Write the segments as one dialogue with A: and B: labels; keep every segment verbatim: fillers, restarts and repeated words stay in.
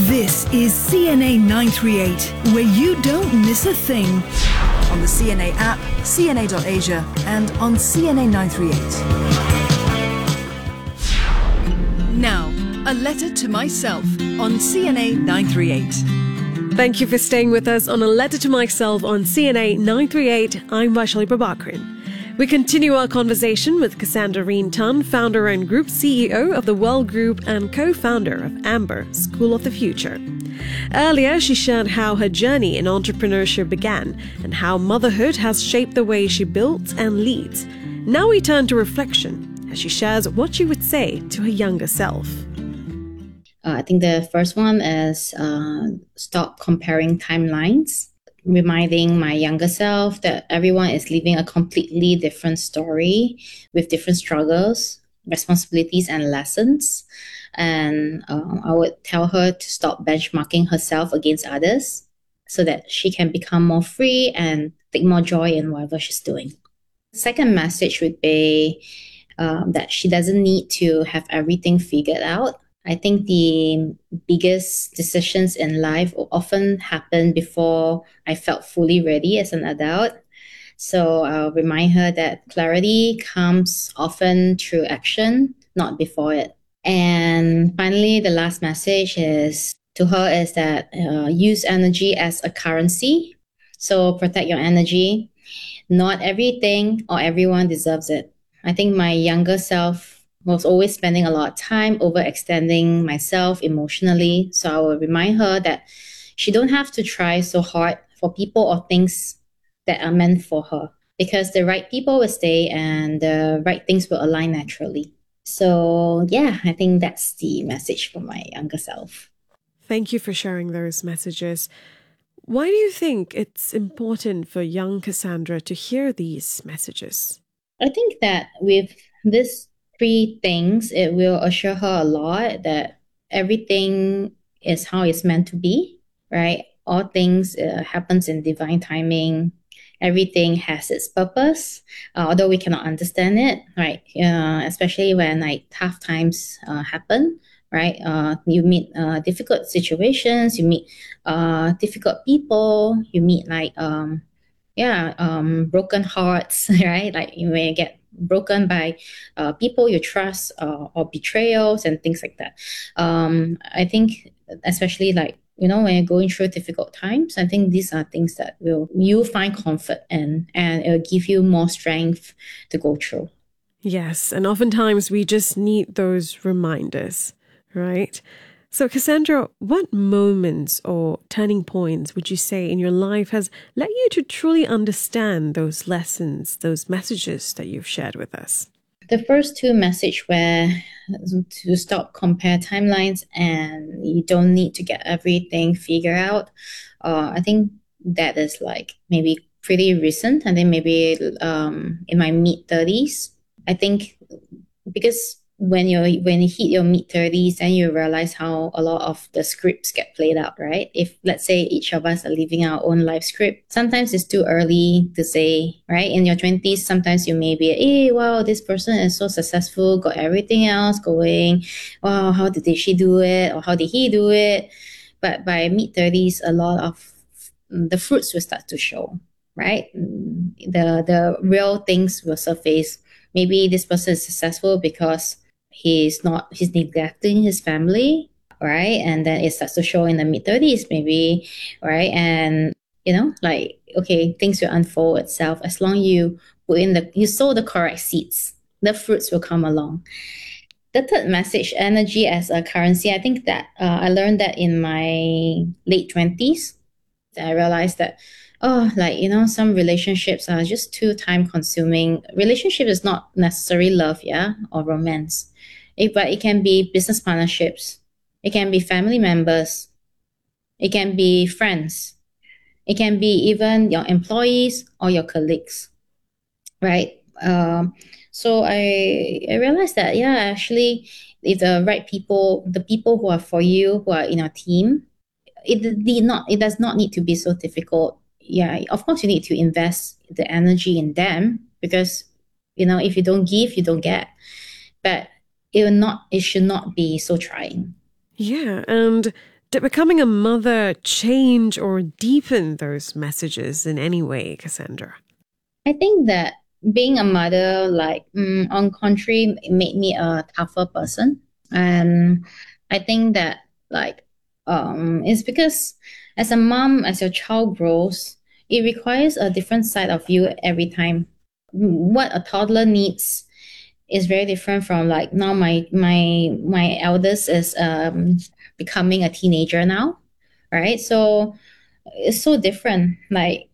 A: This is C N A nine three eight, where you don't miss a thing.
B: On the C N A app, C N A dot Asia, and on C N A nine three eight.
A: Now, a letter to myself on C N A nine three eight.
C: Thank you for staying with us on A Letter to Myself on C N A nine three eight. I'm Vaishali Prabhakaran. We continue our conversation with Cassandra Reen Tan, founder and group C E O of the World Group and co-founder of Amber, School of the Future. Earlier, she shared how her journey in entrepreneurship began and how motherhood has shaped the way she builds and leads. Now we turn to reflection as she shares what she would say to her younger self.
D: Uh, I think the first one is uh, stop comparing timelines, reminding my younger self that everyone is living a completely different story with different struggles, responsibilities, and lessons. And um, I would tell her to stop benchmarking herself against others so that she can become more free and take more joy in whatever she's doing. Second message would be um, that she doesn't need to have everything figured out. I think the biggest decisions in life often happen before I felt fully ready as an adult. So I'll remind her that clarity comes often through action, not before it. And finally, the last message is to her is that uh, use energy as a currency. So protect your energy. Not everything or everyone deserves it. I think my younger self was always spending a lot of time overextending myself emotionally. So I will remind her that she don't have to try so hard for people or things that are meant for her, because the right people will stay and the right things will align naturally. So yeah, I think that's the message for my younger self.
C: Thank you for sharing those messages. Why do you think it's important for young Cassandra to hear these messages?
D: I think that with this three things, it will assure her a lot that everything is how it's meant to be, right? All things uh, happens in divine timing. Everything has its purpose, uh, although we cannot understand it, right? Uh, especially when like tough times uh, happen, right? Uh, you meet uh, difficult situations, you meet uh, difficult people, you meet like um, yeah, um, broken hearts, right? Like you may get broken by uh, people you trust uh, or betrayals and things like that. Um, I think especially like, you know, when you're going through difficult times, I think these are things that will you find comfort in, and it will give you more strength to go through.
C: Yes, and oftentimes we just need those reminders, right? So Cassandra, what moments or turning points would you say in your life has led you to truly understand those lessons, those messages that you've shared with us?
D: The first two messages were to stop compare timelines and you don't need to get everything figured out. Uh, I think that is like maybe pretty recent. I think maybe um, in my mid thirties. I think because when you're when you hit your mid thirties, then you realize how a lot of the scripts get played out, right? If let's say each of us are living our own life script, sometimes it's too early to say, right? In your twenties, sometimes you may be, hey, wow, this person is so successful, got everything else going. Wow, how did she do it? Or how did he do it? But by mid thirties, a lot of the fruits will start to show, right? The the real things will surface. Maybe this person is successful because he's not he's neglecting his family, right? And then it starts to show in the mid thirties maybe, right? And you know, like, okay, things will unfold itself as long you put in the you sow the correct seeds, the fruits will come along. The third message, energy as a currency, I think that uh, I learned that in my late twenties. I realized that oh, like, you know, some relationships are just too time consuming. Relationship is not necessarily love, yeah, or romance. It, but it can be business partnerships. It can be family members. It can be friends. It can be even your employees or your colleagues, right? Um, so I, I realized that, yeah, actually, if the right people, the people who are for you, who are in our team, it did not, it does not need to be so difficult. Yeah, of course, you need to invest the energy in them because, you know, if you don't give, you don't get. But it will not, it should not be so trying.
C: Yeah, and Did becoming a mother change or deepen those messages in any way, Cassandra?
D: I think that being a mother, like, mm, on contrary, it made me a tougher person. And I think that, like, um, it's because as a mom, as your child grows, it requires a different side of you every time. What a toddler needs is very different from, like, now my my my eldest is um becoming a teenager now, right? So it's so different. Like,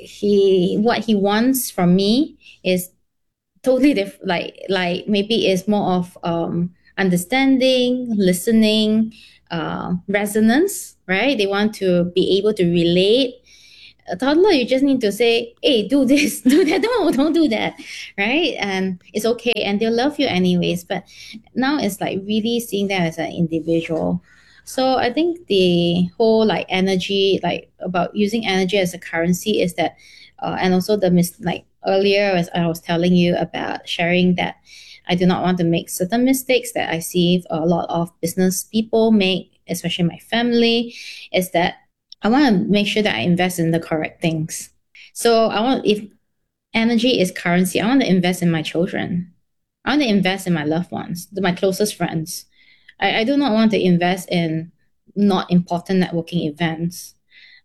D: he what he wants from me is totally different. Like like maybe it's more of um understanding, listening, uh, resonance, right? They want to be able to relate. A toddler, you just need to say, hey, do this, do that, don't, don't do that, right? And it's okay, and they'll love you anyways. But now it's like really seeing them as an individual. So I think the whole like energy, like about using energy as a currency is that, uh, and also the mis- like earlier as I was telling you about sharing that I do not want to make certain mistakes that I see a lot of business people make, especially my family, is that I want to make sure that I invest in the correct things. So I want, if energy is currency, I want to invest in my children. I want to invest in my loved ones, my closest friends. I, I do not want to invest in not important networking events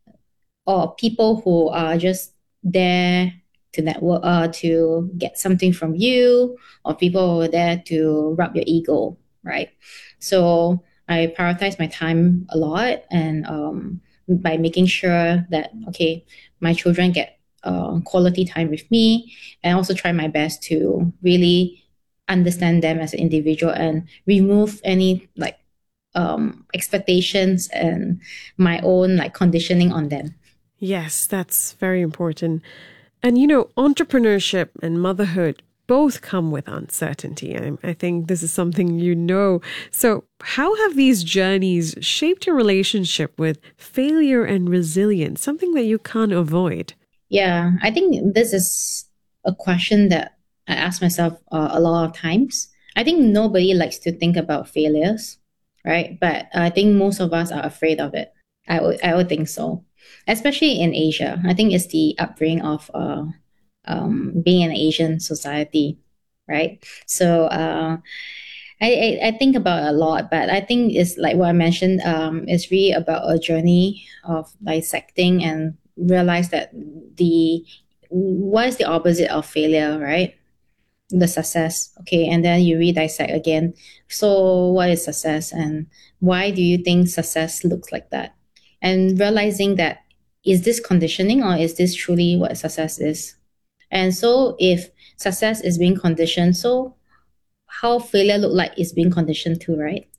D: or people who are just there to network, uh, to get something from you, or people who are there to rub your ego, right? So I prioritize my time a lot, and um, by making sure that, okay, my children get uh, quality time with me, and also try my best to really understand them as an individual and remove any like um, expectations and my own like conditioning on them.
C: Yes, that's very important. And, you know, entrepreneurship and motherhood both come with uncertainty. I, I think this is something you know. So how have these journeys shaped your relationship with failure and resilience, something that you can't avoid?
D: Yeah, I think this is a question that I ask myself uh, a lot of times. I think nobody likes to think about failures, right? But I think most of us are afraid of it. I would, I would think so, especially in Asia. I think it's the upbringing of uh, um, being an Asian society, right? So uh, I, I, I think about it a lot, but I think it's like what I mentioned, um, it's really about a journey of dissecting and realize that the what is the opposite of failure, right? The success. Okay, and then you re-dissect again. So what is success, and why do you think success looks like that? And realizing that, is this conditioning or is this truly what success is? And so if success is being conditioned, so how failure look like is being conditioned too, right?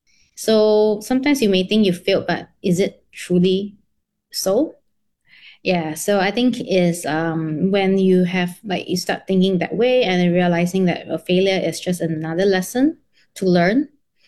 D: So sometimes you may think you failed, but is it truly so? Yeah, so I think is um, when you have like you start thinking that way and then realizing that a failure is just another lesson to learn.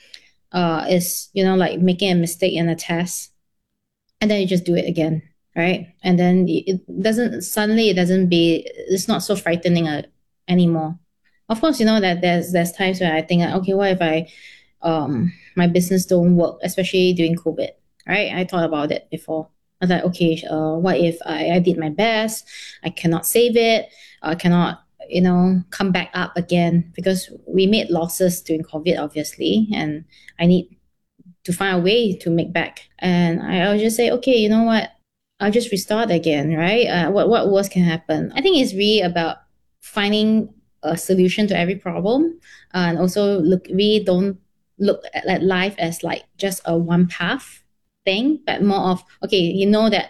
D: Uh, is, you know, like making a mistake in a test, and then you just do it again, right? And then it doesn't suddenly it doesn't be it's not so frightening uh, anymore. Of course, you know that there's there's times where I think, okay, what if I um my business don't work, especially during COVID, right? I thought about it before. I thought, okay, uh, what if I, I did my best, I cannot save it, I cannot, you know, come back up again, because we made losses during COVID, obviously, and I need to find a way to make back. And I, I'll just say, okay, you know what, I'll just restart again, right? Uh, what what worse can happen? I think it's really about finding a solution to every problem, uh, and also look. We don't look at, at life as like just a one path thing, but more of, okay, you know that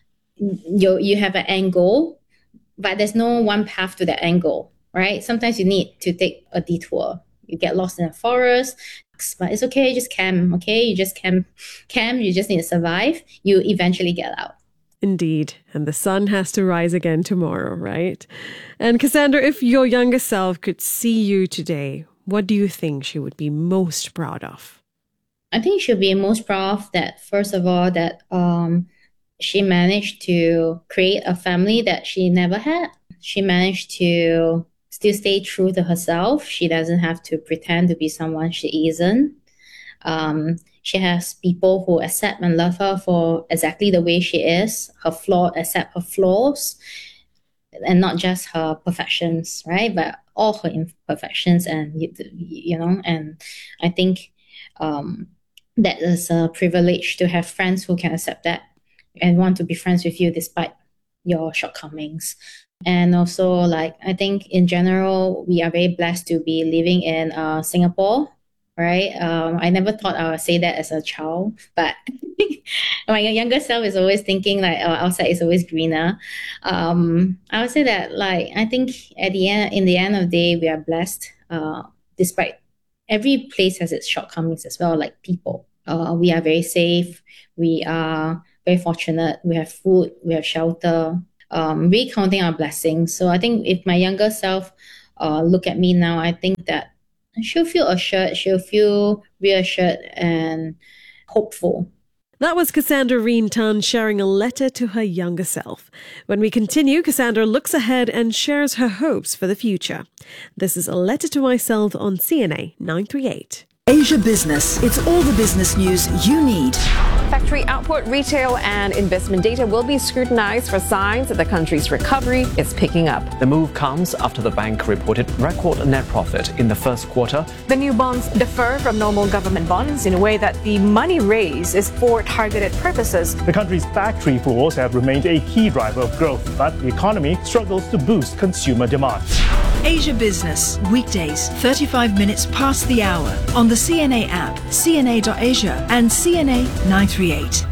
D: you you have an end goal, but there's no one path to that end goal, right? Sometimes you need to take a detour. You get lost in a forest, but it's okay. Just camp, okay? You just camp, camp. You just need to survive. You eventually get out.
C: Indeed. And the sun has to rise again tomorrow, right? And Cassandra, if your younger self could see you today, what do you think she would be most proud of?
D: I think she should be most proud of that, first of all, that um, she managed to create a family that she never had. She managed to still stay true to herself. She doesn't have to pretend to be someone she isn't. Um, She has people who accept and love her for exactly the way she is, her flaw, accept her flaws, and not just her perfections, right? But all her imperfections, and you, you know, and I think um, that is a privilege to have friends who can accept that and want to be friends with you despite your shortcomings. And also, like, I think in general, we are very blessed to be living in uh, Singapore, right? Um, I never thought I would say that as a child, but my younger self is always thinking like, oh, outside is always greener. Um, I would say that, like, I think at the end, in the end of the day, we are blessed, uh, despite every place has its shortcomings as well, like people. Uh, we are very safe. We are very fortunate. We have food, we have shelter. Um, really counting our blessings. So I think if my younger self uh, look at me now, I think that she'll feel assured, she'll feel reassured and hopeful.
C: That was Cassandra Reen Tan sharing a letter to her younger self. When we continue, Cassandra looks ahead and shares her hopes for the future. This is A Letter to Myself on C N A nine three eight.
B: Asia Business. It's all the business news you need.
E: Factory output, retail and investment data will be scrutinized for signs that the country's recovery is picking up.
F: The move comes after the bank reported record net profit in the first quarter.
G: The new bonds differ from normal government bonds in a way that the money raised is for targeted purposes.
H: The country's factory floors have remained a key driver of growth, but the economy struggles to boost consumer demand.
B: Asia Business, weekdays, thirty-five minutes past the hour on the C N A app, C N A dot Asia and C N A nine three eight.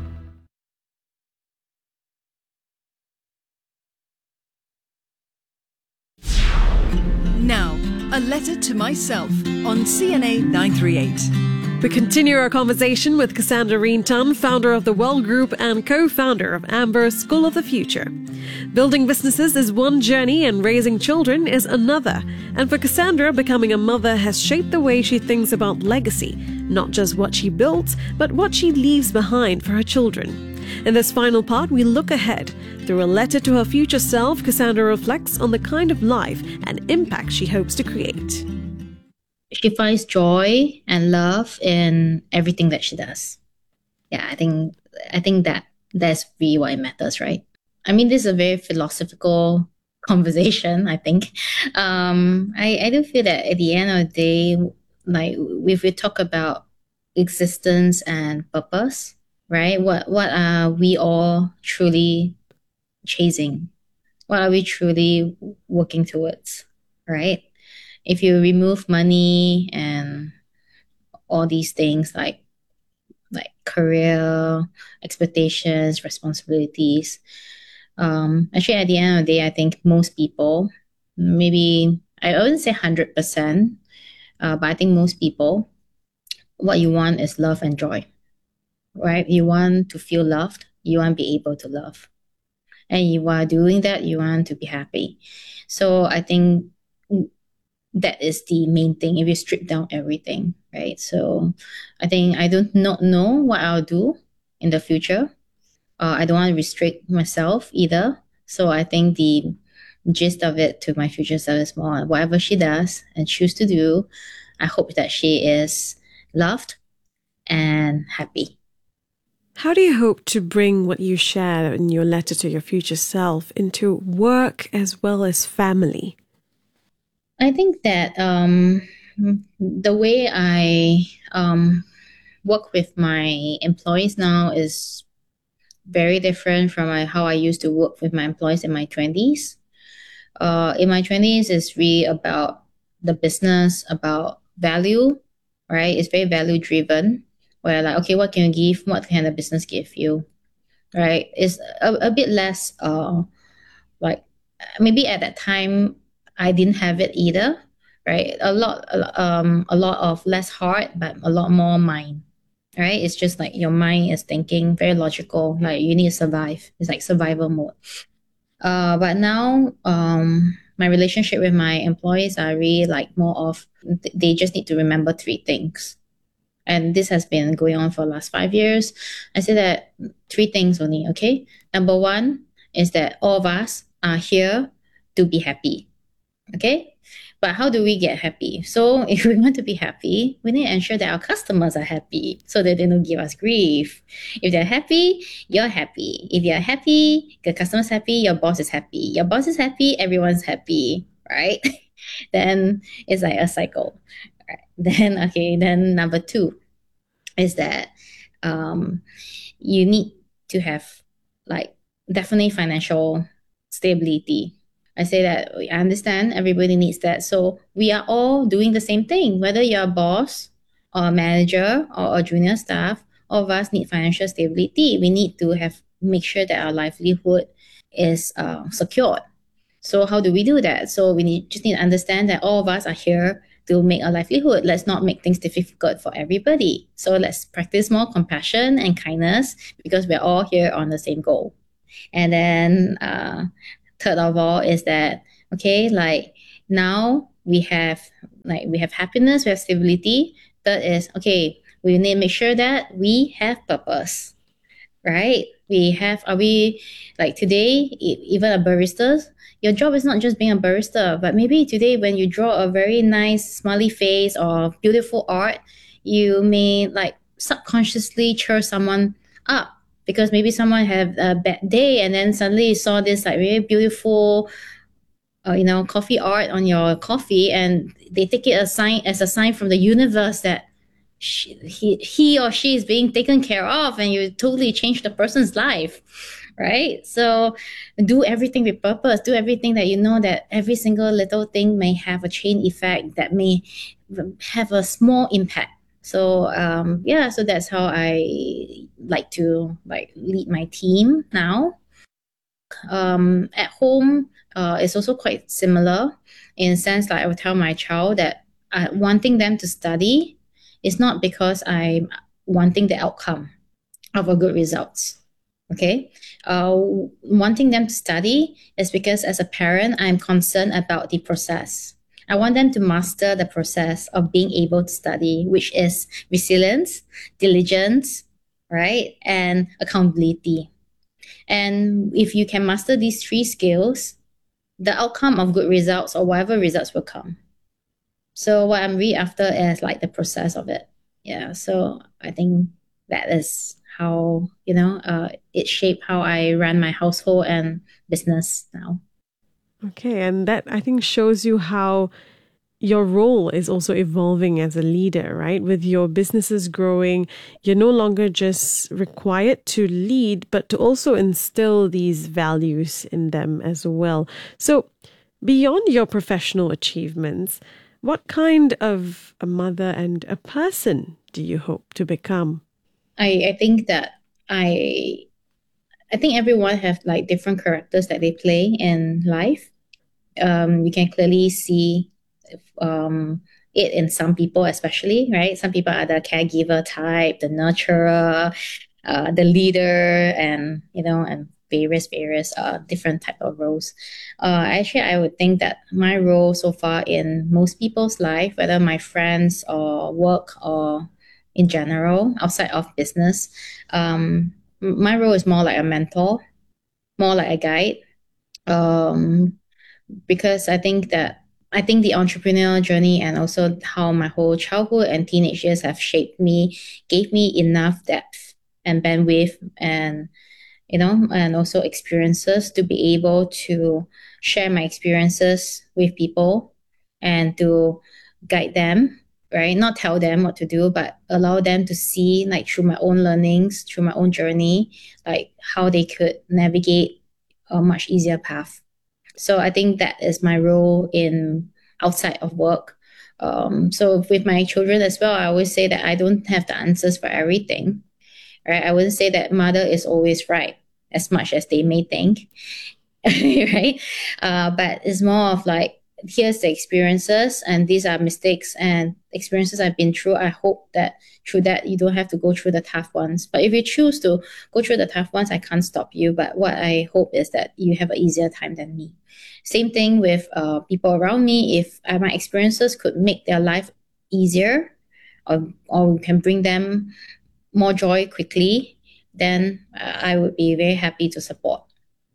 A: Now, A Letter to Myself on C N A nine three eight.
C: We continue our conversation with Cassandra Reen Tan, founder of the Well Group and co-founder of Amber School of the Future. Building businesses is one journey and raising children is another. And for Cassandra, becoming a mother has shaped the way she thinks about legacy, not just what she builds, but what she leaves behind for her children. In this final part, we look ahead. Through a letter to her future self, Cassandra reflects on the kind of life and impact she hopes to create.
D: She finds joy and love in everything that she does. Yeah, I think I think that that's really what it matters, right? I mean, this is a very philosophical conversation, I think. Um, I, I do feel that at the end of the day, like if we talk about existence and purpose, right? What what are we all truly chasing? What are we truly working towards, right? If you remove money and all these things like like career, expectations, responsibilities, um, actually at the end of the day, I think most people, maybe I wouldn't say one hundred percent, uh, but I think most people, what you want is love and joy, right? You want to feel loved, you want to be able to love. And you are doing that, you want to be happy. So I think that is the main thing if you strip down everything, right? So I think I do not know what I'll do in the future. Uh, I don't want to restrict myself either. So I think the gist of it to my future self is more whatever she does and choose to do, I hope that she is loved and happy.
C: How do you hope to bring what you share in your letter to your future self into work as well as family?
D: I think that um, the way I um, work with my employees now is very different from my, how I used to work with my employees in my twenties. Uh, in my twenties, it's really about the business, about value, right? It's very value driven, where like, okay, what can you give? What can the business give you, right? It's a, a bit less uh, like maybe at that time, I didn't have it either, right? A lot, um, a lot of less heart, but a lot more mind, right? It's just like your mind is thinking very logical, like you need to survive. It's like survival mode. Uh, but now, um, my relationship with my employees are really like more of, they just need to remember three things. And this has been going on for the last five years. I say that three things only, okay? Number one is that all of us are here to be happy. Okay, But how do we get happy? So if we want to be happy, we need to ensure that our customers are happy so that they don't give us grief. If they're happy, you're happy. If you're happy, the customer's happy, your boss is happy. Your boss is happy, everyone's happy, right? Then it's like a cycle. Right. Then, okay, then number two is that um, you need to have like definitely financial stability. I say that I understand everybody needs that. So we are all doing the same thing, whether you're a boss or a manager or a junior staff, all of us need financial stability. We need to have make sure that our livelihood is uh, secured. So how do we do that? So we need just need to understand that all of us are here to make a livelihood. Let's not make things difficult for everybody. So let's practice more compassion and kindness because we're all here on the same goal. And then uh, third of all is that, okay, like now we have like we have happiness, we have stability. Third is, okay, we need to make sure that we have purpose, right? We have, are we, like today, e- even a barista, your job is not just being a barista, but maybe today when you draw a very nice smiley face or beautiful art, you may like subconsciously cheer someone up because maybe someone had a bad day and then suddenly you saw this like really beautiful, uh, you know, coffee art on your coffee and they take it a sign as a sign from the universe that she, he, he or she is being taken care of and you totally change the person's life. Right? So do everything with purpose. Do everything that you know that every single little thing may have a chain effect that may have a small impact. So um, yeah, so that's how I like to like lead my team now. Um, at home, uh, it's also quite similar in a sense like I would tell my child that I, wanting them to study is not because I'm wanting the outcome of a good results. Okay, uh, wanting them to study is because as a parent, I'm concerned about the process. I want them to master the process of being able to study, which is resilience, diligence, right, and accountability. And if you can master these three skills, the outcome of good results or whatever results will come. So what I'm really after is like the process of it. Yeah, so I think that is how, you know, uh, it shaped how I run my household and business now.
C: Okay, and that I think shows you how your role is also evolving as a leader, right? With your businesses growing, you're no longer just required to lead, but to also instill these values in them as well. So beyond your professional achievements, what kind of a mother and a person do you hope to become?
D: I, I think that I I think everyone have like different characters that they play in life. Um, you can clearly see um, it in some people, especially, right? Some people are the caregiver type, the nurturer, uh, the leader, and you know, and various various uh, different type of roles. Uh, actually, I would think that my role so far in most people's life, whether my friends or work or in general, outside of business, um, my role is more like a mentor, more like a guide, um, because I think that I think the entrepreneurial journey and also how my whole childhood and teenage years have shaped me, gave me enough depth and bandwidth and, you know, and also experiences to be able to share my experiences with people and to guide them, right? Not tell them what to do, but allow them to see, like through my own learnings, through my own journey, like how they could navigate a much easier path. So I think that is my role in outside of work. Um, so with my children as well, I always say that I don't have the answers for everything, right? I wouldn't say that mother is always right as much as they may think, right? Uh, but it's more of like, here's the experiences and these are mistakes and experiences I've been through. I hope that through that you don't have to go through the tough ones. But if you choose to go through the tough ones, I can't stop you. But what I hope is that you have an easier time than me. Same thing with uh, people around me. If uh, my experiences could make their life easier or, or can bring them more joy quickly, then uh, I would be very happy to support.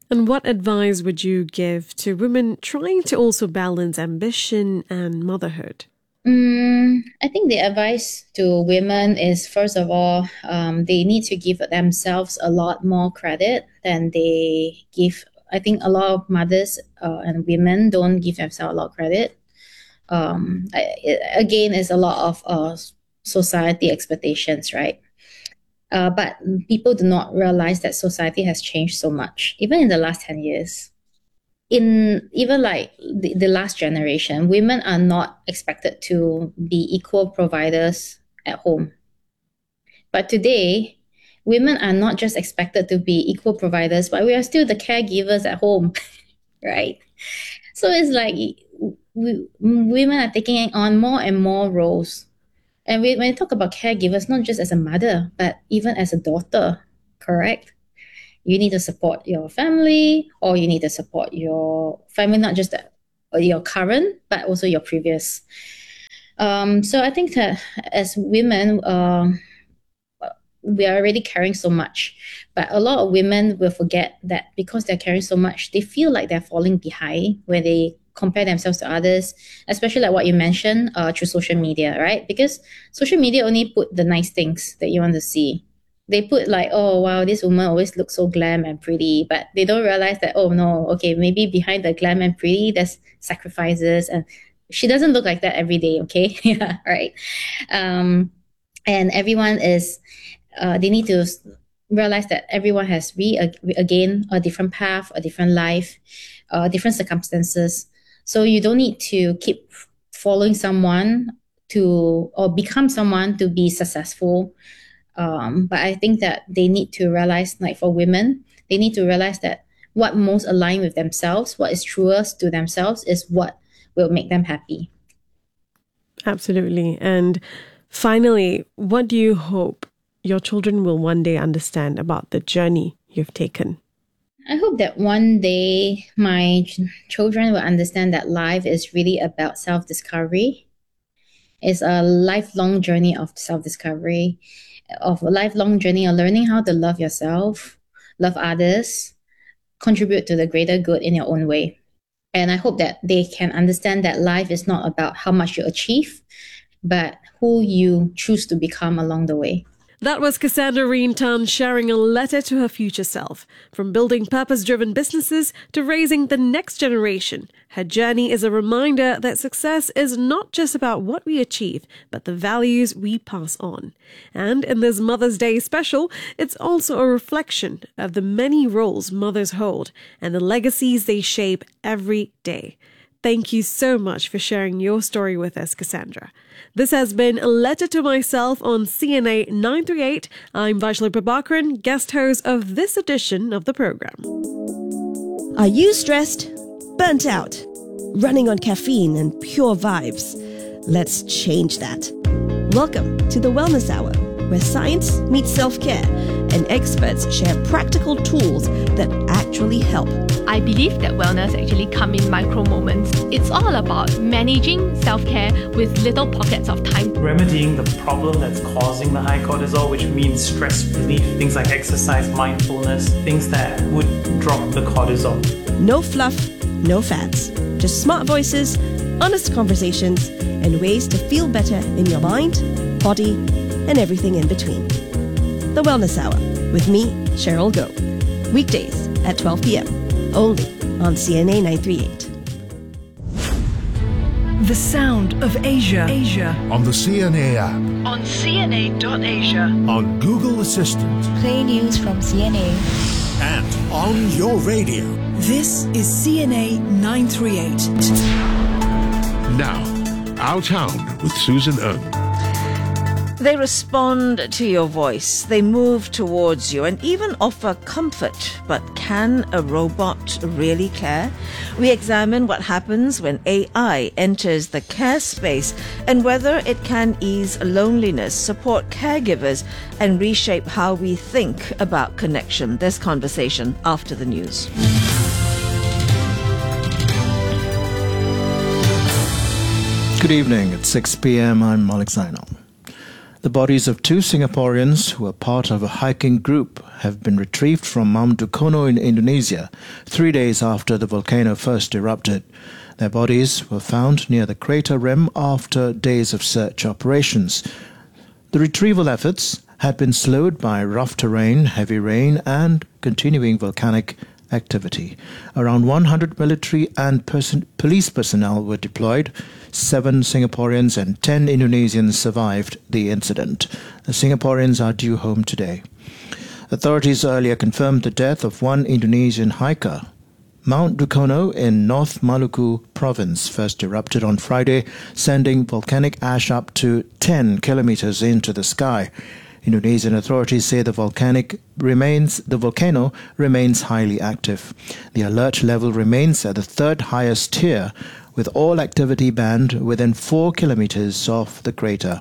C: And what advice would you give to women trying to also balance ambition and motherhood?
D: Mm, I think the advice to women is, first of all, um, they need to give themselves a lot more credit than they give. I think a lot of mothers uh, and women don't give themselves a lot of credit. Um, I, it, again, it's a lot of uh, society expectations, right? Uh, but people do not realize that society has changed so much, even in the last ten years. In even like the, the last generation, women are not expected to be equal providers at home. But today, women are not just expected to be equal providers, but we are still the caregivers at home, right? So it's like we, women are taking on more and more roles. And we, when we talk about caregivers, not just as a mother, but even as a daughter, correct? You need to support your family, or you need to support your family, not just the, your current, but also your previous. Um, so I think that as women, uh, we are already carrying so much. But a lot of women will forget that because they're carrying so much, they feel like they're falling behind when they compare themselves to others, especially like what you mentioned uh, through social media, right? Because social media only put the nice things that you want to see. They put like, oh, wow, this woman always looks so glam and pretty, but they don't realize that, oh, no, okay, maybe behind the glam and pretty, there's sacrifices, and she doesn't look like that every day, okay? Yeah, right. Um, and everyone is, uh, they need to realize that everyone has, re again, a different path, a different life, uh, different circumstances. So you don't need to keep following someone to, or become someone to be successful. Um, but I think that they need to realize, like for women, they need to realize that what most align with themselves, what is truest to themselves, is what will make them happy.
C: Absolutely. And finally, what do you hope your children will one day understand about the journey you've taken?
D: I hope that one day my ch- children will understand that life is really about self-discovery. It's a lifelong journey of self-discovery, of a lifelong journey of learning how to love yourself, love others, contribute to the greater good in your own way. And I hope that they can understand that life is not about how much you achieve, but who you choose to become along the way.
C: That was Cassandra Reen Tan sharing a letter to her future self. From building purpose-driven businesses to raising the next generation, her journey is a reminder that success is not just about what we achieve, but the values we pass on. And in this Mother's Day special, it's also a reflection of the many roles mothers hold and the legacies they shape every day. Thank you so much for sharing your story with us, Cassandra. This has been A Letter to Myself on C N A nine three eight. I'm Vaishali Prabhakaran, guest host of this edition of the program.
I: Are you stressed? Burnt out? Running on caffeine and pure vibes? Let's change that. Welcome to the Wellness Hour, where science meets self-care and experts share practical tools that actually help.
J: I believe that wellness actually comes in micro moments. It's all about managing self-care with little pockets of time.
K: Remedying the problem that's causing the high cortisol, which means stress relief, things like exercise, mindfulness, things that would drop the cortisol.
I: No fluff, no fads. Just smart voices, honest conversations, and ways to feel better in your mind, body, and everything in between. The Wellness Hour with me, Cheryl Goh. Weekdays at twelve p.m. only on C N A nine three eight.
B: The sound of Asia. Asia.
L: On the C N A app.
B: On C N A dot asia.
L: On Google Assistant.
M: Play news from C N A.
L: And on your radio.
B: This is C N A nine three eight.
L: Now, Our Town with Susan Ng.
N: They respond to your voice, they move towards you and even offer comfort. But can a robot really care? We examine what happens when A I enters the care space and whether it can ease loneliness, support caregivers, and reshape how we think about connection. There's conversation after the news.
O: Good evening. At six p.m. I'm Malik Zainal. The bodies of two Singaporeans who are part of a hiking group have been retrieved from Mount Dukono in Indonesia, three days after the volcano first erupted. Their bodies were found near the crater rim after days of search operations. The retrieval efforts had been slowed by rough terrain, heavy rain and continuing volcanic activity. Around one hundred military and person- police personnel were deployed. Seven Singaporeans and ten Indonesians survived the incident. The Singaporeans are due home today. Authorities earlier confirmed the death of one Indonesian hiker. Mount Dukono in North Maluku province first erupted on Friday, sending volcanic ash up to ten kilometers into the sky. Indonesian authorities say the volcanic remains the volcano remains highly active. The alert level remains at the third highest tier, with all activity banned within four kilometers of the crater.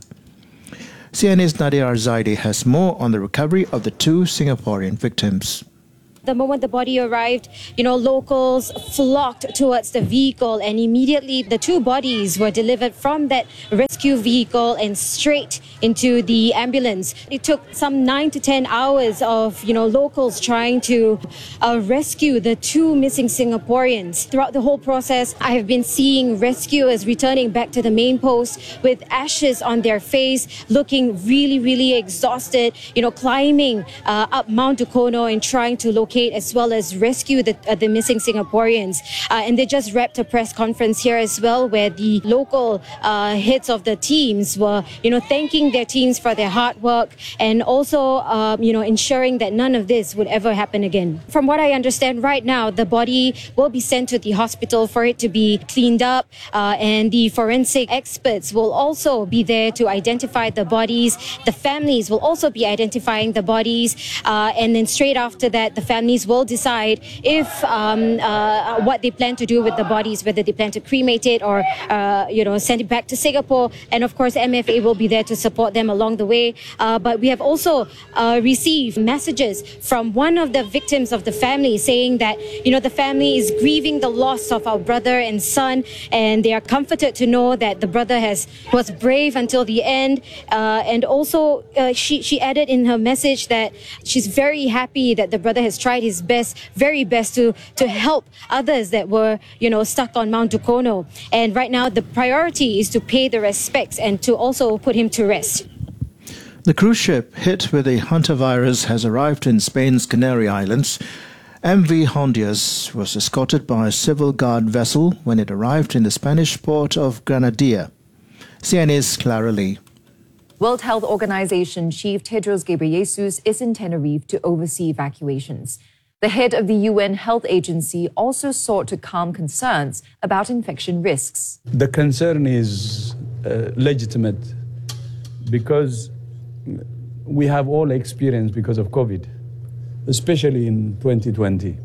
O: C N A's Nadia Arzaidi has more on the recovery of the two Singaporean victims.
P: The moment the body arrived, you know, locals flocked towards the vehicle, and immediately the two bodies were delivered from that rescue vehicle and straight into the ambulance. It took some nine to ten hours of, you know, locals trying to uh, rescue the two missing Singaporeans. Throughout the whole process, I have been seeing rescuers returning back to the main post with ashes on their face, looking really, really exhausted, you know, climbing uh, up Mount Dukono and trying to locate as well as rescue the, uh, the missing Singaporeans. Uh, and they just wrapped a press conference here as well, where the local uh, heads of the teams were, you know, thanking their teams for their hard work and also, uh, you know, ensuring that none of this would ever happen again. From what I understand right now, the body will be sent to the hospital for it to be cleaned up, uh, and the forensic experts will also be there to identify the bodies. The families will also be identifying the bodies, uh, and then straight after that, the families will decide if um, uh, what they plan to do with the bodies, whether they plan to cremate it or uh, you know, send it back to Singapore. And of course, M F A will be there to support them along the way. Uh, but we have also uh, received messages from one of the victims of the family saying that, you know, the family is grieving the loss of our brother and son, and they are comforted to know that the brother has was brave until the end. Uh, and also, uh, she she added in her message that she's very happy that the brother has tried his best, very best to to help others that were, you know, stuck on Mount Dukono. And right now, the priority is to pay the respects and to also put him to rest.
O: The cruise ship hit with a hantavirus has arrived in Spain's Canary Islands. M V Hondias was escorted by a civil guard vessel when it arrived in the Spanish port of Granadilla. C N A's Clara Lee.
Q: World Health Organization Chief Tedros Ghebreyesus is in Tenerife to oversee evacuations. The head of the U N Health Agency also sought to calm concerns about infection risks.
R: The concern is uh, legitimate because we have all experienced because of COVID, especially in twenty twenty.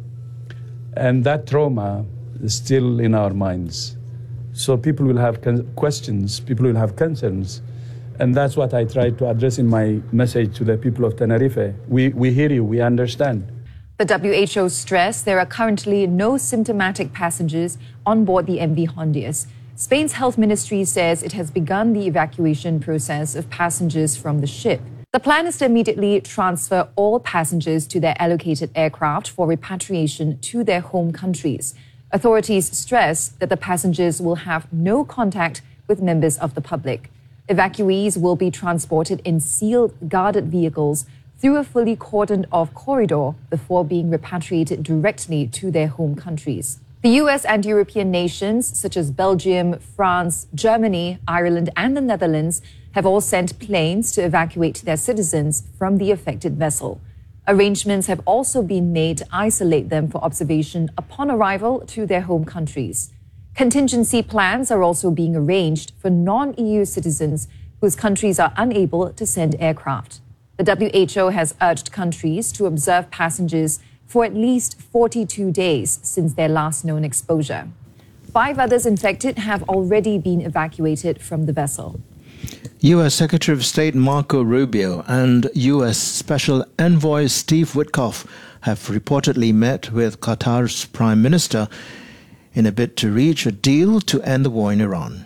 R: And that trauma is still in our minds. So people will have questions, people will have concerns. And that's what I tried to address in my message to the people of Tenerife. We, we hear you, we understand.
Q: The W H O stressed there are currently no symptomatic passengers on board the M V Hondias. Spain's health ministry says it has begun the evacuation process of passengers from the ship. The plan is to immediately transfer all passengers to their allocated aircraft for repatriation to their home countries. Authorities stress that the passengers will have no contact with members of the public. Evacuees will be transported in sealed, guarded vehicles through a fully cordoned-off corridor before being repatriated directly to their home countries. The U S and European nations, such as Belgium, France, Germany, Ireland, and the Netherlands, have all sent planes to evacuate their citizens from the affected vessel. Arrangements have also been made to isolate them for observation upon arrival to their home countries. Contingency plans are also being arranged for non-E U citizens whose countries are unable to send aircraft. The W H O has urged countries to observe passengers for at least forty-two days since their last known exposure. Five others infected have already been evacuated from the vessel.
O: U S Secretary of State Marco Rubio and U S Special Envoy Steve Witkoff have reportedly met with Qatar's Prime Minister in a bid to reach a deal to end the war in Iran.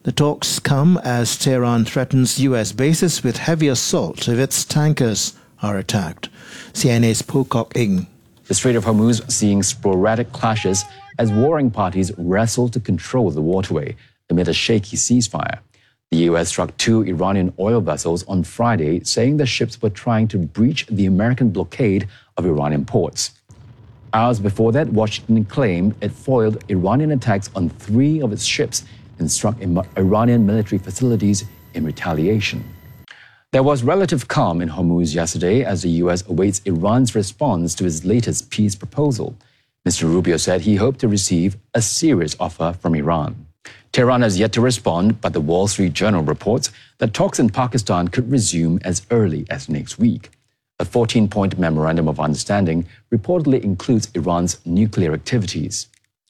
O: The talks come as Tehran threatens U S bases with heavy assault if its tankers are attacked. C N A's Pocock Ing.
S: The Strait of Hormuz seeing sporadic clashes as warring parties wrestle to control the waterway amid a shaky ceasefire. The U S struck two Iranian oil vessels on Friday, saying the ships were trying to breach the American blockade of Iranian ports. Hours before that, Washington claimed it foiled Iranian attacks on three of its ships and struck Iranian military facilities in retaliation. There was relative calm in Hormuz yesterday as the U S awaits Iran's response to its latest peace proposal. Mister Rubio said he hoped to receive a serious offer from Iran. Tehran has yet to respond, but the Wall Street Journal reports that talks in Pakistan could resume as early as next week. A fourteen-point memorandum of understanding reportedly includes Iran's nuclear activities.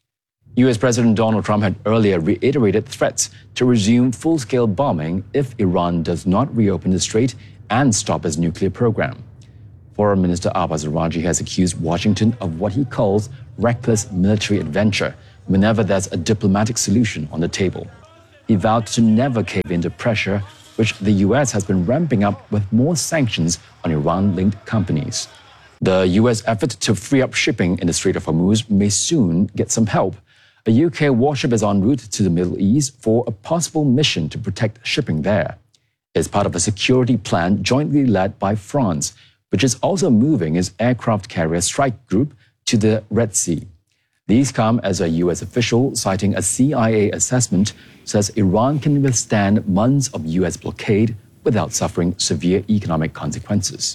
S: U S President Donald Trump had earlier reiterated threats to resume full-scale bombing if Iran does not reopen the strait and stop its nuclear program. Foreign Minister Abbas Araghchi has accused Washington of what he calls reckless military adventure whenever there's a diplomatic solution on the table. He vowed to never cave into pressure, which the U S has been ramping up with more sanctions on Iran-linked companies. The U S effort to free up shipping in the Strait of Hormuz may soon get some help. A U K warship is en route to the Middle East for a possible mission to protect shipping there. It's part of a security plan jointly led by France, which is also moving its aircraft carrier strike group to the Red Sea. These come as a U S official, citing a C I A assessment, says Iran can withstand months of U S blockade without suffering severe economic consequences.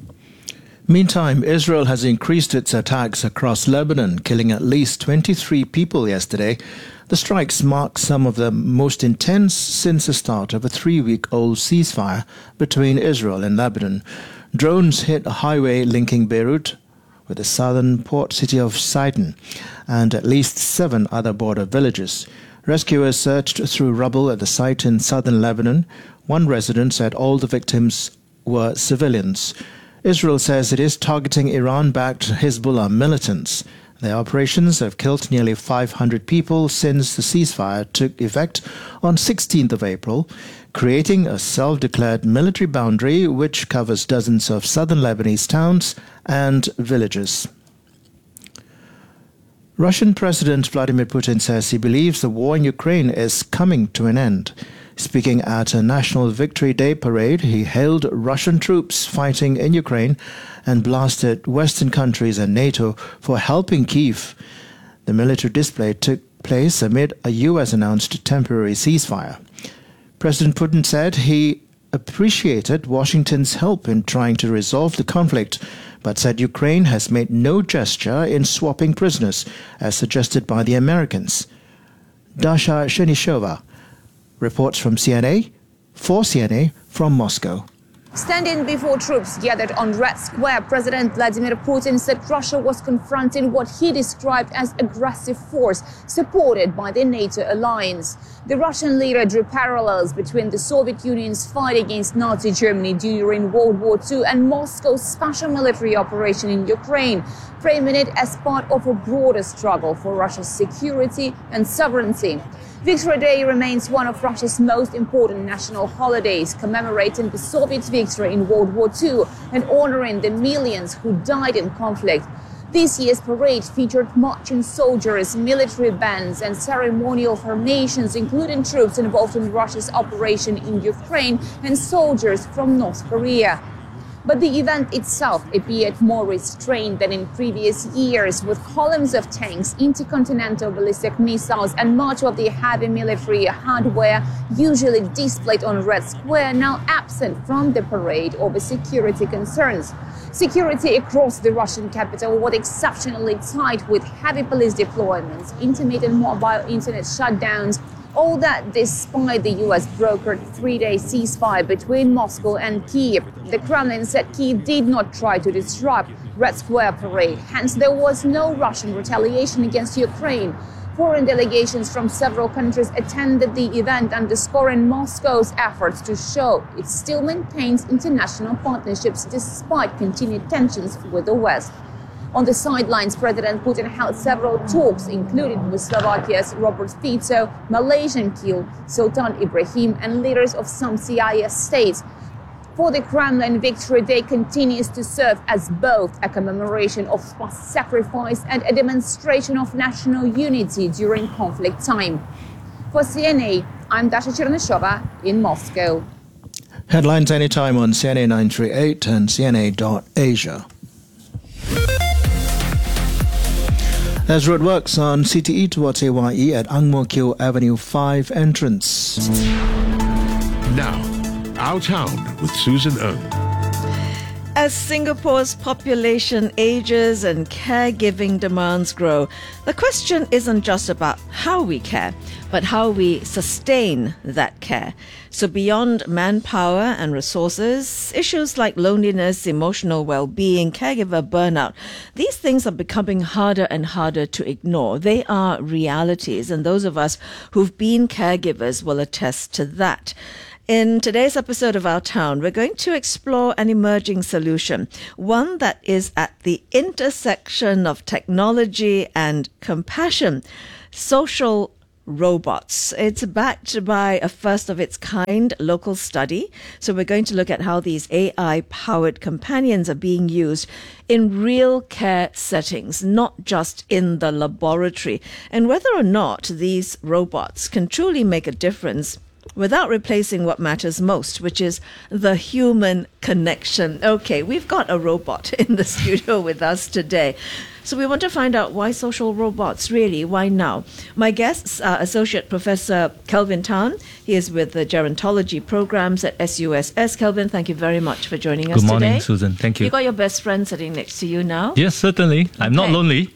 O: Meantime, Israel has increased its attacks across Lebanon, killing at least twenty-three people yesterday. The strikes mark some of the most intense since the start of a three-week-old ceasefire between Israel and Lebanon. Drones hit a highway linking Beirut with the southern port city of Sidon and at least seven other border villages. Rescuers searched through rubble at the site in southern Lebanon. One resident said all the victims were civilians. Israel says it is targeting Iran-backed Hezbollah militants. Their operations have killed nearly five hundred people since the ceasefire took effect on sixteenth of April, creating a self-declared military boundary which covers dozens of southern Lebanese towns and villages. Russian President Vladimir Putin says he believes the war in Ukraine is coming to an end. Speaking at a National Victory Day parade, he hailed Russian troops fighting in Ukraine and blasted Western countries and NATO for helping Kyiv. The military display took place amid a U S-announced temporary ceasefire. President Putin said he appreciated Washington's help in trying to resolve the conflict, but said Ukraine has made no gesture in swapping prisoners, as suggested by the Americans. Dasha Shenishova reports from C N A, for C N A from Moscow.
T: Standing before troops gathered on Red Square, President Vladimir Putin said Russia was confronting what he described as aggressive force supported by the NATO alliance. The Russian leader drew parallels between the Soviet Union's fight against Nazi Germany during World War Two and Moscow's special military operation in Ukraine, framing it as part of a broader struggle for Russia's security and sovereignty. Victory Day remains one of Russia's most important national holidays, commemorating the Soviet victory in World War Two and honoring the millions who died in conflict. This year's parade featured marching soldiers, military bands, and ceremonial formations, including troops involved in Russia's operation in Ukraine and soldiers from North Korea. But the event itself appeared more restrained than in previous years, with columns of tanks, intercontinental ballistic missiles, and much of the heavy military hardware usually displayed on Red Square now absent from the parade over security concerns. Security across the Russian capital was exceptionally tight, with heavy police deployments, intermittent mobile internet shutdowns. All that despite the U S brokered three-day ceasefire between Moscow and Kyiv. The Kremlin said Kyiv did not try to disrupt Red Square parade, hence there was no Russian retaliation against Ukraine. Foreign delegations from several countries attended the event, underscoring Moscow's efforts to show it still maintains international partnerships despite continued tensions with the West. On the sidelines, President Putin held several talks, including with Slovakia's Robert Fico, Malaysian Keel, Sultan Ibrahim, and leaders of some C I S states. For the Kremlin, Victory Day continues to serve as both a commemoration of past sacrifice and a demonstration of national unity during conflict time. For C N A, I'm Dasha Chernyshova in Moscow.
O: Headlines anytime on C N A nine three eight and C N A dot Asia. As roadworks on C T E towards A Y E at Ang Mo Kio Avenue five entrance.
L: Now, Our Town with Susan Ng.
N: As Singapore's population ages and caregiving demands grow, the question isn't just about how we care, but how we sustain that care. So beyond manpower and resources, issues like loneliness, emotional well-being, caregiver burnout, these things are becoming harder and harder to ignore. They are realities, and those of us who've been caregivers will attest to that. In today's episode of Our Town, we're going to explore an emerging solution, one that is at the intersection of technology and compassion: social robots. It's backed by a first-of-its-kind local study. So we're going to look at how these A I-powered companions are being used in real care settings, not just in the laboratory, and whether or not these robots can truly make a difference without replacing what matters most, which is the human connection. Okay, we've got a robot in the studio with us today. So we want to find out why social robots, really, why now? My guests are Associate Professor Kelvin Tan. He is with the Gerontology Programs at S U S S. Kelvin, thank you very much for joining us
U: today. Good morning,
N: today.
U: Susan. Thank you.
N: You got your best friend sitting next to you now?
U: Yes, certainly. I'm
N: Okay.
U: not lonely.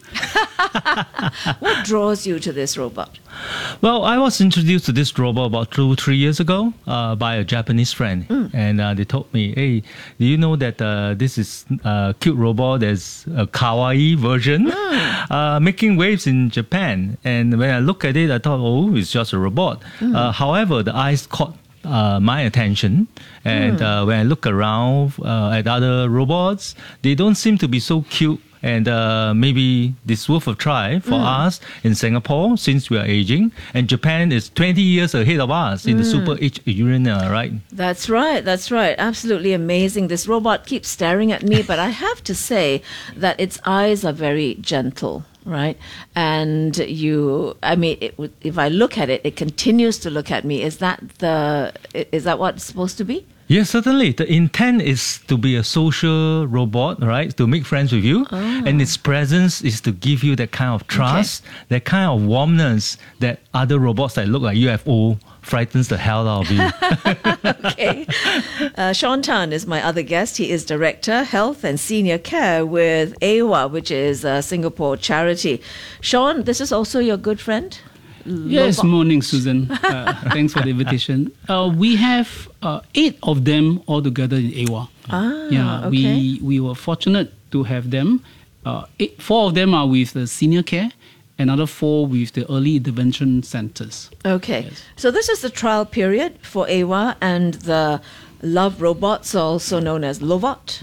N: What draws you to this robot?
U: Well, I was introduced to this robot about two, three years ago uh, by a Japanese friend.
N: Mm.
U: And uh, they told me, hey, do you know that uh, this is a cute robot? There's a kawaii version
N: Mm.
U: uh, making waves in Japan. And when I look at it, I thought, oh, it's just a robot.
N: Mm.
U: Uh, however, the eyes caught Uh, my attention, and
N: Mm.
U: uh, when I look around uh, at other robots, they don't seem to be so cute. And uh, maybe it's worth a try for
N: Mm.
U: us in Singapore, since we are aging, and Japan is twenty years ahead of us in the
N: Mm.
U: super age arena, right?
N: That's right, that's right. Absolutely amazing. This robot keeps staring at me, but I have to say that its eyes are very gentle, right? And you, I mean, it, would- if I look at it, it continues to look at me. Is that the, is that what it's supposed to be?
U: Yes, certainly. The intent is to be a social robot, right? To make friends with you.
N: Oh.
U: And its presence is to give you that kind of trust, that kind of warmness that other robots that look like U F O frightens the hell out of you.
N: Okay. Uh, Sean Tan is my other guest. He is Director, Health and Senior Care with A W A, which is a Singapore charity. Sean, this is also your good friend?
V: Yes,
N: Lobot.
V: morning, Susan. Uh, thanks for the invitation. Uh, we have uh, eight of them all together in A W A.
N: Ah,
V: yeah,
N: okay.
V: we we were fortunate to have them. Uh, eight, four of them are with the senior care, another four with the early intervention centers.
N: Okay. So this is the trial period for A W A and the Love robots, also known as Lovot.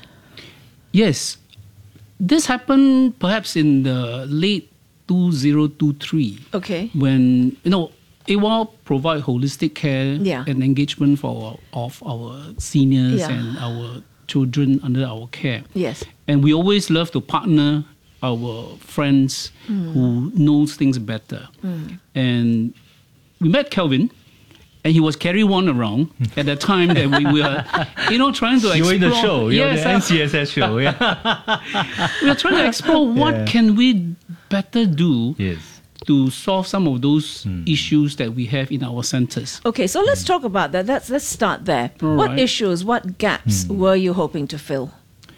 V: Yes, this happened perhaps in the late two thousand twenty-three.
N: Okay.
V: When, you know, A W A provide holistic care
N: Yeah.
V: and engagement for our, of our seniors
N: Yeah.
V: and our children under our care.
N: Yes.
V: And we always love to partner our friends
N: Mm.
V: who knows things better.
N: Mm.
V: And we met Kelvin, and he was carry one around at the time that we were, you know, trying to
U: You
V: explore.
U: were in the show. You're
V: Yes,
U: the
V: uh,
U: N C S S show. Yeah.
V: we are trying to explore what
U: Yeah.
V: can we better do
U: Yes.
V: to solve some of those issues that we have in our centers.
N: Okay, so let's talk about that. Let's let's start there.
V: All
N: What
V: right.
N: issues, what gaps were you hoping to fill?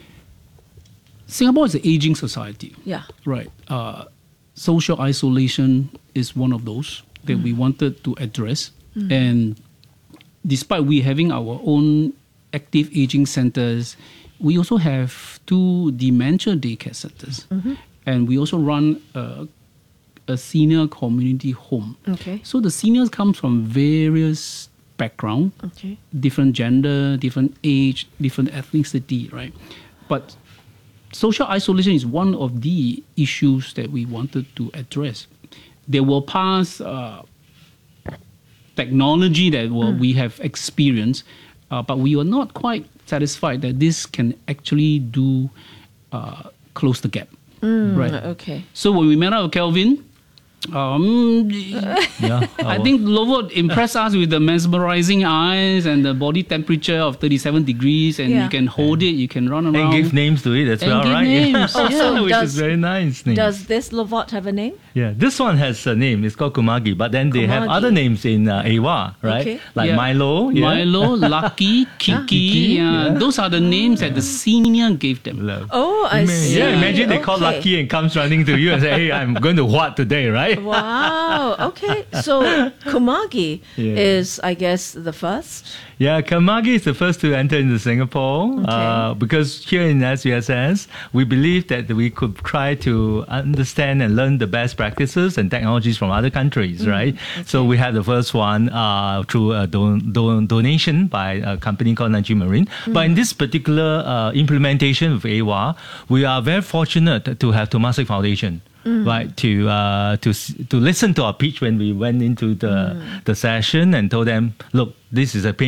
V: Singapore is an aging society.
N: Yeah.
V: Right. Uh, social isolation is one of those that we wanted to address.
N: Mm.
V: And despite we having our own active aging centers, we also have two dementia daycare centers.
N: Mhm.
V: And we also run a, a senior community home.
N: Okay.
V: So the seniors come from various background,
N: Okay.
V: different gender, different age, different ethnicity, right? But social isolation is one of the issues that we wanted to address. There were past uh, technology that were, mm. we have experienced, uh, but we were not quite satisfied that this can actually do uh, close the gap.
N: Mm,
V: right.
N: Okay.
V: So when we met up with Kelvin, Um, yeah, I think Lovot impressed us with the mesmerizing eyes and the body temperature of thirty-seven degrees, and
N: Yeah.
V: you can hold it, you can run around.
U: And give names to it as
V: And
U: well,
V: give
U: right?
V: names.
N: Oh, so
U: Which
N: does,
U: is very nice name.
N: Does this Lovot have a name?
U: Yeah, this one has a name. It's called Kumagi, but then they have
N: Kumagi.
U: other names in uh, A W A, right?
N: Okay.
U: Like
V: Yeah.
U: Milo. Yeah.
V: Milo, Lucky, Kiki.
U: Kiki,
V: yeah.
U: yeah.
V: Those are the names that the senior gave them.
N: Oh, I see.
U: Yeah, imagine they call
N: Okay.
U: Lucky and comes running to you and say, "Hey, I'm going to what today, right?"
N: Wow. Okay. So Kumagi
U: Yeah.
N: is, I guess, the first.
U: Yeah, Kamagi is the first to enter into Singapore uh, because here in S U S S, we believe that we could try to understand and learn the best practices and technologies from other countries,
E: Mm,
U: right? So we had the first one uh, through a don- don- donation by a company called Nanjing Marine. But in this particular uh, implementation of A W A, we are very fortunate to have Temasek Foundation.
E: Mm.
U: Right, to uh, to s- to listen to our pitch when we went into the the session and told them, look, this is a pain